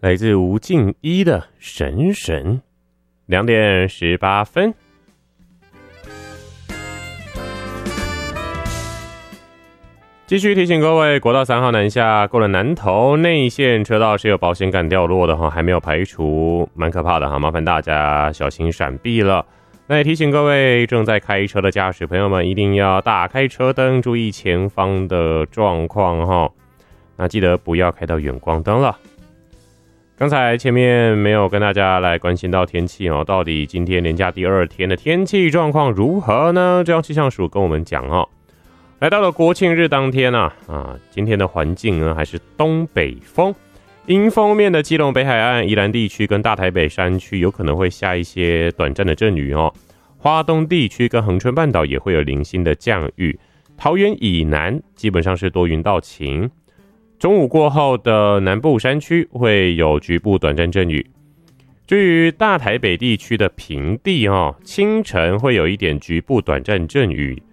来自吴敬一的神神，2点18分。继续提醒各位，国道3号南下过了南投内线车道是有保险杆掉落的，还没有排除，蛮可怕的，麻烦大家小心闪避了。那也提醒各位正在开车的驾驶朋友们，一定要打开车灯，注意前方的状况，那记得不要开到远光灯了。刚才前面没有跟大家来关心到天气，到底今天连假第2天的天气状况如何呢？中央气象署跟我们讲，来到了国庆日当天今天的环境呢还是东北风，迎风面的基隆北海岸、宜兰地区跟大台北山区有可能会下一些短暂的阵雨，花东地区跟恒春半岛也会有零星的降雨，桃园以南基本上是多云到晴，中午过后的南部山区会有局部短暂阵雨。至于大台北地区的平地，清晨会有一点局部短暂阵雨，